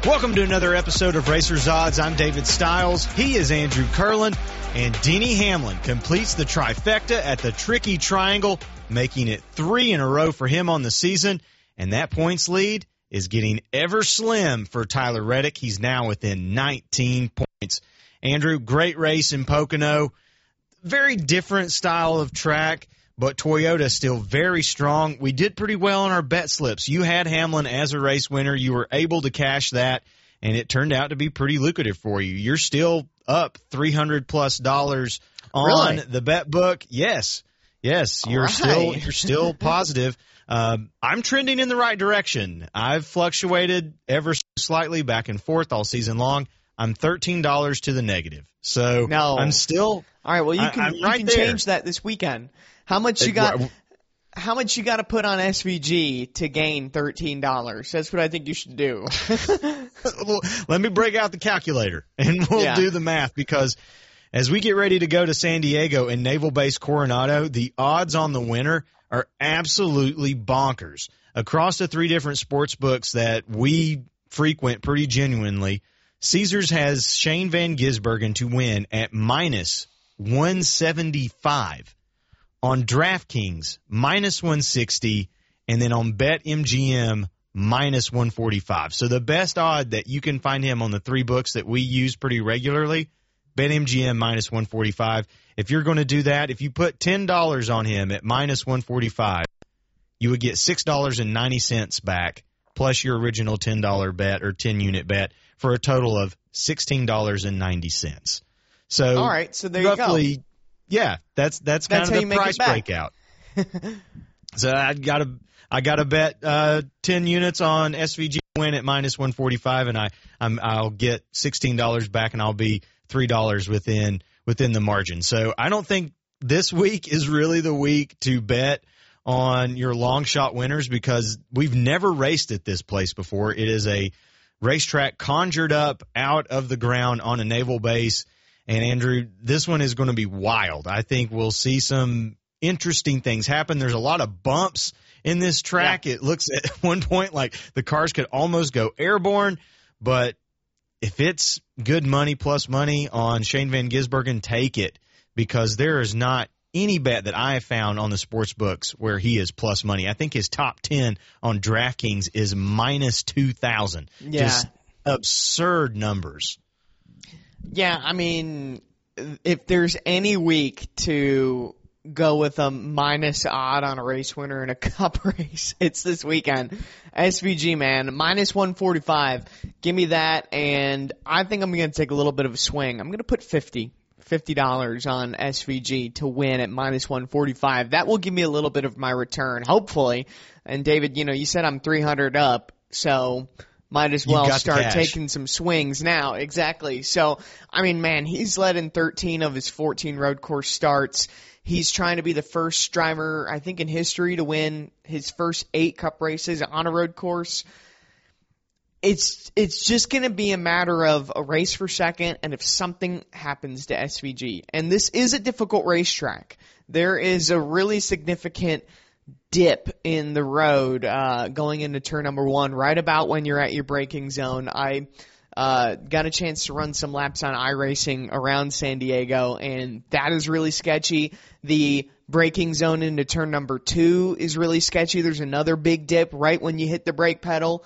Welcome to another episode of Racers Odds. I'm David Stiles. He is Andrew Kurland. And Denny Hamlin completes the trifecta at the Tricky Triangle, making it 3 in a row for him on the season. And that points lead is getting ever slim for Tyler Reddick. He's now within 19 points. Andrew, great race in Pocono. Very different style of track, but Toyota still very strong. We did pretty well on our bet slips. You had Hamlin as a race winner. You were able to cash that, and it turned out to be pretty lucrative for you. You're still up $300+ on the bet book. Yes, you're still positive. I'm trending in the right direction. I've fluctuated ever so slightly back and forth all season long. I'm $13 to the negative. So no. I'm still. All right, well, you can change that this weekend. How much you got to put on SVG to gain $13? That's what I think you should do. Well, let me break out the calculator, and we'll do the math, because as we get ready to go to San Diego in Naval Base Coronado, the odds on the winner are absolutely bonkers. Across the 3 different sports books that we frequent pretty genuinely, Caesars has Shane Van Gisbergen to win at minus 175. On DraftKings, minus 160, and then on BetMGM, minus 145. So the best odd that you can find him on the 3 books that we use pretty regularly, BetMGM minus 145. If you're going to do that, if you put $10 on him at minus 145, you would get $6.90 back, plus your original $10 bet or 10-unit bet, for a total of $16.90. So all right, so there roughly, you go. Yeah, that's kind of the price breakout. So I got to bet 10 units on SVG win at minus 145, and I'll get $16 back, and I'll be $3 within the margin. So I don't think this week is really the week to bet on your long shot winners, because we've never raced at this place before. It is a racetrack conjured up out of the ground on a naval base. And, Andrew, this one is going to be wild. I think we'll see some interesting things happen. There's a lot of bumps in this track. Yeah. It looks at one point like the cars could almost go airborne. But if it's good money plus money on Shane Van Gisbergen, take it, because there is not any bet that I have found on the sports books where he is plus money. I think his top 10 on DraftKings is minus 2,000. Yeah. Just absurd numbers. Yeah, I mean, if there's any week to go with a minus odd on a race winner in a cup race, it's this weekend. SVG, man, minus 145. Give me that, and I think I'm going to take a little bit of a swing. I'm going to put $50 on SVG to win at minus 145. That will give me a little bit of my return, hopefully. And, David, you said I'm 300 up, so might as well start taking some swings now. Exactly. So, I mean, man, he's led in 13 of his 14 road course starts. He's trying to be the first driver, I think, in history to win his first 8 cup races on a road course. It's just going to be a matter of a race for second, and if something happens to SVG. And this is a difficult racetrack. There is a really significant dip in the road going into turn number 1, right about when you're at your braking zone. I got a chance to run some laps on iRacing around San Diego, and that is really sketchy. The braking zone into turn number 2 is really sketchy. There's another big dip right when you hit the brake pedal.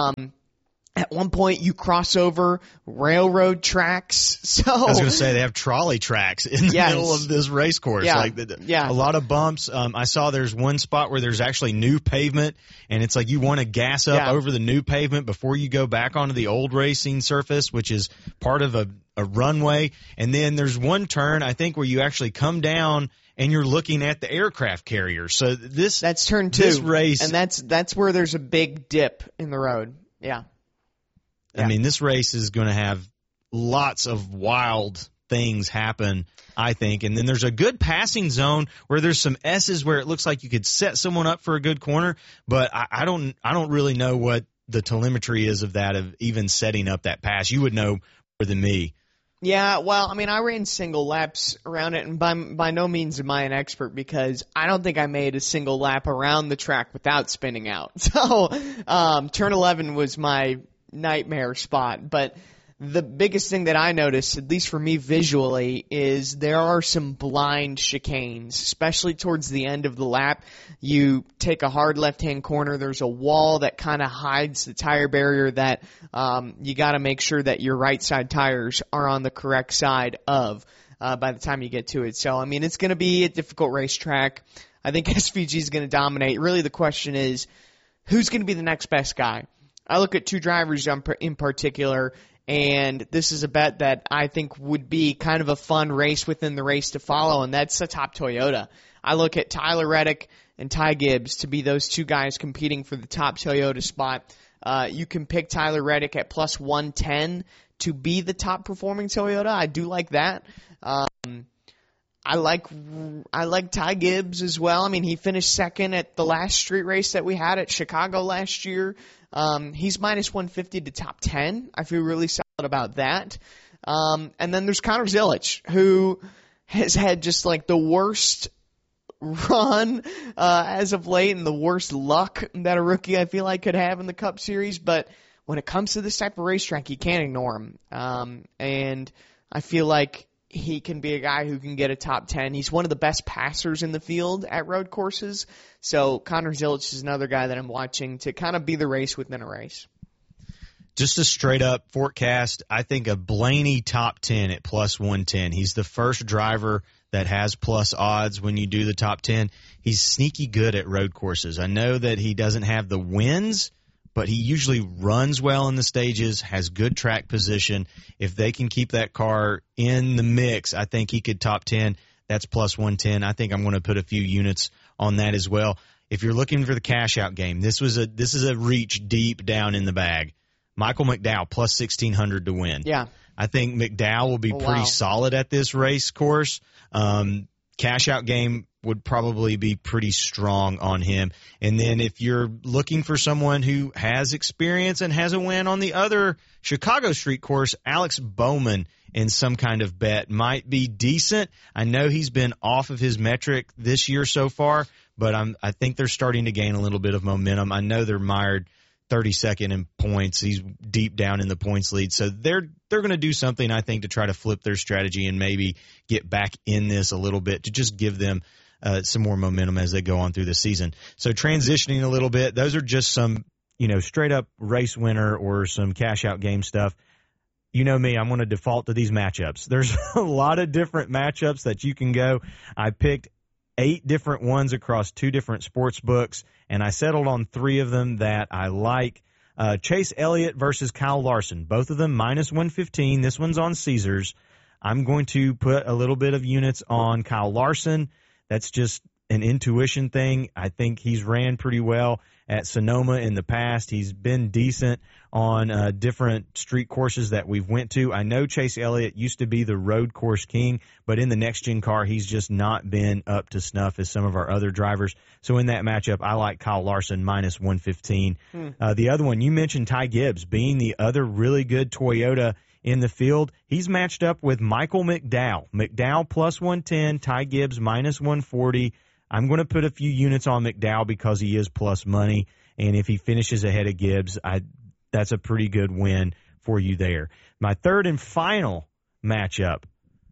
At one point, you cross over railroad tracks. So I was going to say they have trolley tracks in the middle of this race course. Yeah. A lot of bumps. I saw there's one spot where there's actually new pavement, and it's like you want to gas up over the new pavement before you go back onto the old racing surface, which is part of a runway. And then there's one turn, I think, where you actually come down and you're looking at the aircraft carrier. So that's turn 2. This race, and that's where there's a big dip in the road. Yeah. I mean, this race is going to have lots of wild things happen, I think. And then there's a good passing zone where there's some S's where it looks like you could set someone up for a good corner, but I don't really know what the telemetry is of that, of even setting up that pass. You would know more than me. Yeah, well, I mean, I ran single laps around it, and by no means am I an expert, because I don't think I made a single lap around the track without spinning out. So, turn 11 was my nightmare spot. But the biggest thing that I noticed, at least for me visually, is there are some blind chicanes, especially towards the end of the lap. You take a hard left-hand corner, there's a wall that kind of hides the tire barrier that you got to make sure that your right side tires are on the correct side of by the time you get to it. So, I mean, it's going to be a difficult racetrack. I think SVG is going to dominate. Really, the question is, who's going to be the next best guy? I look at two drivers in particular, and this is a bet that I think would be kind of a fun race within the race to follow, and that's the top Toyota. I look at Tyler Reddick and Ty Gibbs to be those two guys competing for the top Toyota spot. You can pick Tyler Reddick at plus 110 to be the top performing Toyota. I do like that. I like Ty Gibbs as well. I mean, he finished second at the last street race that we had at Chicago last year. He's minus 150 to top 10. I feel really solid about that. And then there's Connor Zilisch, who has had just like the worst run as of late and the worst luck that a rookie I feel like could have in the Cup Series. But when it comes to this type of racetrack, you can't ignore him. And I feel like he can be a guy who can get a top 10. He's one of the best passers in the field at road courses. So Connor Zilisch is another guy that I'm watching to kind of be the race within a race. Just a straight up forecast, I think a Blaney top 10 at plus 110. He's the first driver that has plus odds when you do the top 10. He's sneaky good at road courses. I know that he doesn't have the wins, but he usually runs well in the stages, has good track position. If they can keep that car in the mix, I think he could top 10. That's plus 110. I think I'm going to put a few units on that as well. If you're looking for the cash out game, this is a reach deep down in the bag. Michael McDowell plus 1,600 to win. Yeah. I think McDowell will be pretty solid at this race course. Cash out game would probably be pretty strong on him. And then if you're looking for someone who has experience and has a win on the other Chicago street course, Alex Bowman in some kind of bet might be decent. I know he's been off of his metric this year so far, but I think they're starting to gain a little bit of momentum. I know they're mired 32nd in points. He's deep down in the points lead. So they're going to do something, I think, to try to flip their strategy and maybe get back in this a little bit to just give them some more momentum as they go on through the season. So transitioning a little bit, those are just some, straight up race winner or some cash out game stuff. You know me, I'm going to default to these matchups. There's a lot of different matchups that you can go. I picked 8 different ones across 2 different sports books, and I settled on 3 of them that I like. Chase Elliott versus Kyle Larson, both of them minus 115. This one's on Caesars. I'm going to put a little bit of units on Kyle Larson. That's just an intuition thing. I think he's ran pretty well at Sonoma in the past. He's been decent on different street courses that we've went to. I know Chase Elliott used to be the road course king, but in the next-gen car, he's just not been up to snuff as some of our other drivers. So in that matchup, I like Kyle Larson minus 115. The other one, you mentioned Ty Gibbs being the other really good Toyota in the field. He's matched up with Michael McDowell. McDowell plus 110, Ty Gibbs minus 140. I'm going to put a few units on McDowell because he is plus money, and if he finishes ahead of Gibbs, that's a pretty good win for you there. My third and final matchup,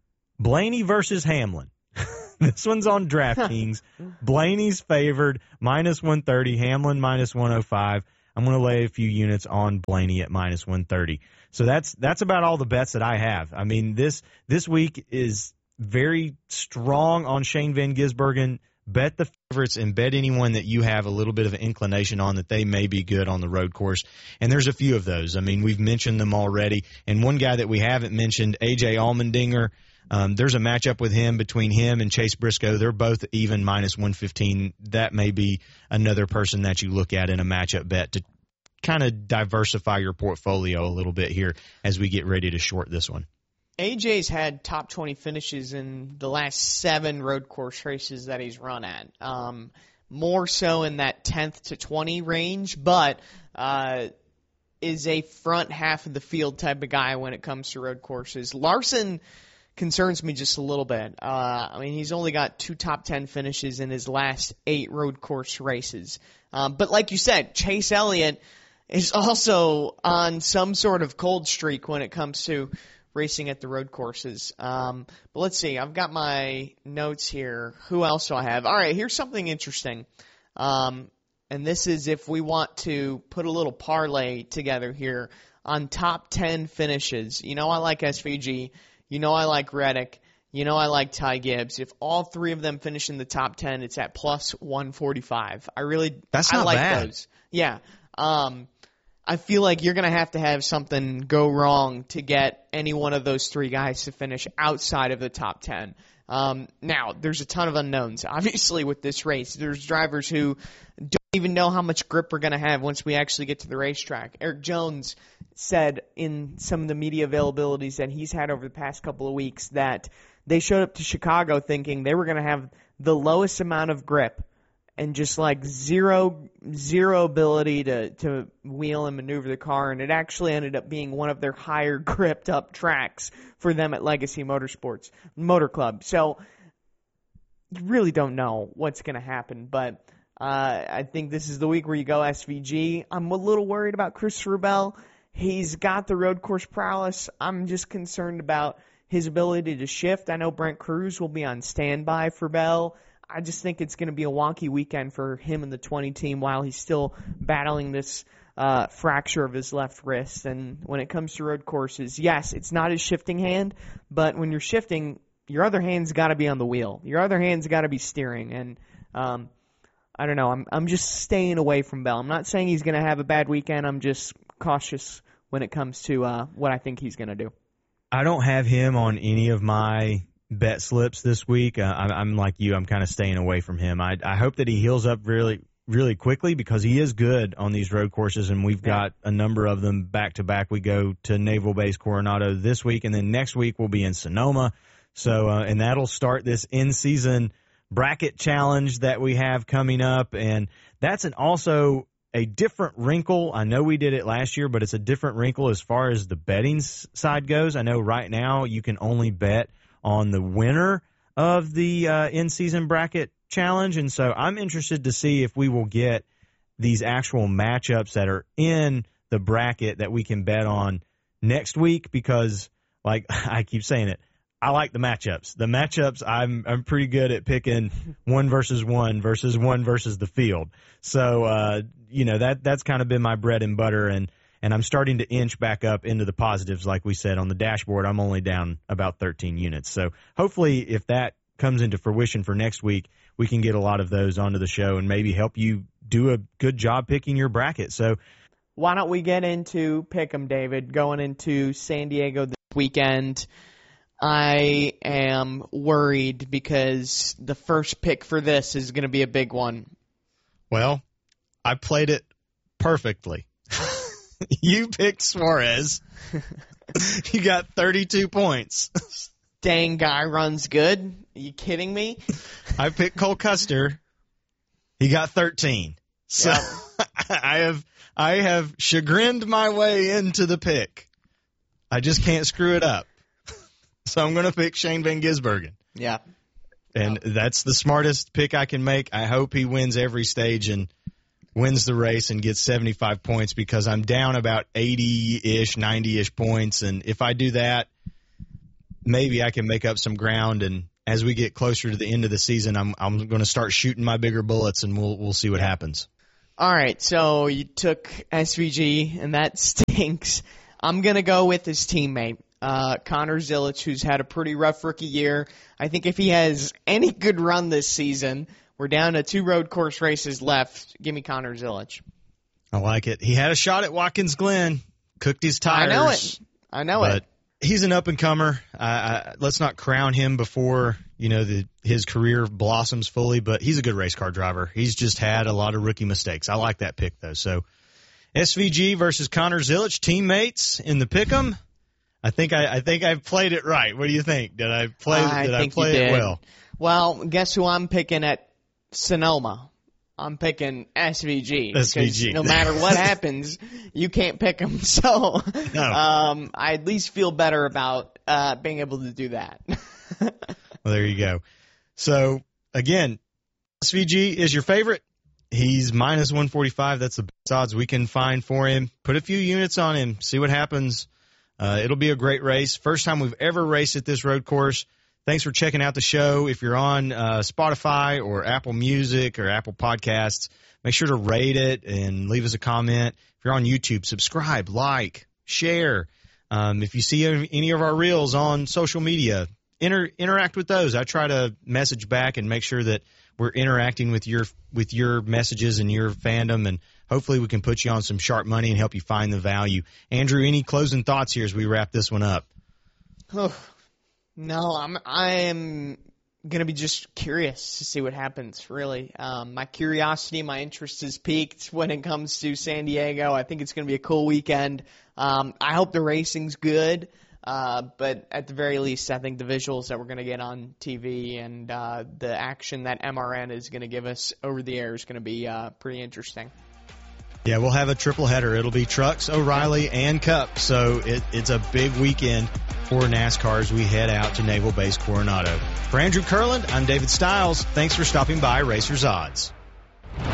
Blaney versus Hamlin. This one's on DraftKings. Blaney's favored, minus 130, Hamlin minus 105. I'm going to lay a few units on Blaney at minus 130. So that's about all the bets that I have. I mean, this week is very strong on Shane Van Gisbergen. Bet the favorites and bet anyone that you have a little bit of an inclination on that they may be good on the road course. And there's a few of those. I mean, we've mentioned them already. And one guy that we haven't mentioned, A.J. Allmendinger, there's a matchup with him between him and Chase Briscoe. They're both even minus 115. That may be another person that you look at in a matchup bet to kind of diversify your portfolio a little bit here as we get ready to short this one. AJ's had top 20 finishes in the last 7 road course races that he's run at. More so in that 10th to 20 range, but is a front half of the field type of guy when it comes to road courses. Larson concerns me just a little bit. I mean, he's only got 2 top 10 finishes in his last 8 road course races. But like you said, Chase Elliott is also on some sort of cold streak when it comes to racing at the road courses. But let's see. I've got my notes here. Who else do I have? All right, here's something interesting. And this is if we want to put a little parlay together here on top 10 finishes. You know I like SVG. You know I like Reddick. You know I like Ty Gibbs. If all three of them finish in the top 10, it's at plus 145. That's not like bad. Those. Yeah. I feel like you're going to have something go wrong to get any one of those three guys to finish outside of the top 10. Now, there's a ton of unknowns, obviously, with this race. There's drivers who don't even know how much grip we're going to have once we actually get to the racetrack. Eric Jones said in some of the media availabilities that he's had over the past couple of weeks that they showed up to Chicago thinking they were going to have the lowest amount of grip and just like zero ability to wheel and maneuver the car, and it actually ended up being one of their higher gripped up tracks for them at Legacy Motor Club. So you really don't know what's going to happen, but I think this is the week where you go SVG. I'm a little worried about Christopher Bell. He's got the road course prowess. I'm just concerned about his ability to shift. I know Brent Cruz will be on standby for Bell. I just think it's going to be a wonky weekend for him and the 20 team while he's still battling this fracture of his left wrist. And when it comes to road courses, yes, it's not his shifting hand, but when you're shifting, your other hand's got to be on the wheel. Your other hand's got to be steering. And I don't know. I'm just staying away from Bell. I'm not saying he's going to have a bad weekend. I'm just cautious when it comes to what I think he's going to do. I don't have him on any of my bet slips this week. I'm like you. I'm kind of staying away from him. I hope that he heals up really, really quickly because he is good on these road courses, and we've got a number of them back to back. We go to Naval Base Coronado this week, and then next week we'll be in Sonoma. So, and that'll start this in-season bracket challenge that we have coming up, and that's also a different wrinkle. I know we did it last year, but it's a different wrinkle as far as the betting side goes. I know right now you can only bet on the winner of the in-season bracket challenge, and so I'm interested to see if we will get these actual matchups that are in the bracket that we can bet on next week because, like I keep saying it, I like the matchups. The matchups, I'm pretty good at picking one versus one versus the field. So, that's kind of been my bread and butter, and I'm starting to inch back up into the positives. Like we said on the dashboard, I'm only down about 13 units. So hopefully if that comes into fruition for next week, we can get a lot of those onto the show and maybe help you do a good job picking your bracket. So why don't we get into Pick'em, David, going into San Diego this weekend? I am worried because the first pick for this is going to be a big one. Well, I played it perfectly. You picked Suarez. You got 32 points. Dang guy runs good. Are you kidding me? I picked Cole Custer. He got 13. So yep. I have chagrined my way into the pick. I just can't screw it up. So I'm going to pick Shane Van Gisbergen. Yeah. And that's the smartest pick I can make. I hope he wins every stage and wins the race and gets 75 points because I'm down about 80-ish, 90-ish points. And if I do that, maybe I can make up some ground. And as we get closer to the end of the season, I'm going to start shooting my bigger bullets, and we'll see what happens. All right, so you took SVG, and that stinks. I'm going to go with his teammate. Connor Zilic, who's had a pretty rough rookie year. I think if he has any good run this season, we're down to 2 road course races left. Give me Connor Zilic. I like it. He had a shot at Watkins Glen, cooked his tires. I know it. He's an up-and-comer. Let's not crown him before his career blossoms fully, but he's a good race car driver. He's just had a lot of rookie mistakes. I like that pick, though. So SVG versus Connor Zilic, teammates in the pick'em. I think I've played it right. What do you think? Did I play it well? Well, guess who I'm picking at Sonoma? I'm picking SVG. SVG. No matter what happens, you can't pick him. So no. I at least feel better about being able to do that. Well, there you go. So, again, SVG is your favorite. He's minus 145. That's the best odds we can find for him. Put a few units on him. See what happens. It'll be a great race. First time we've ever raced at this road course. Thanks for checking out the show. If you're on Spotify or Apple Music or Apple Podcasts, make sure to rate it and leave us a comment. If you're on YouTube, subscribe, like, share. If you see any of our reels on social media, interact with those. I try to message back and make sure that we're interacting with your messages and your fandom, and hopefully we can put you on some sharp money and help you find the value. Andrew, any closing thoughts here as we wrap this one up? Oh, no, I'm going to be just curious to see what happens, really. My curiosity, my interest is piqued when it comes to San Diego. I think it's going to be a cool weekend. I hope the racing's good. But at the very least, I think the visuals that we're going to get on TV and the action that MRN is going to give us over the air is going to be pretty interesting. Yeah, we'll have a triple header. It'll be Trucks, O'Reilly, and Cup. So it's a big weekend for NASCAR as we head out to Naval Base Coronado. For Andrew Kurland, I'm David Stiles. Thanks for stopping by Racers Odds.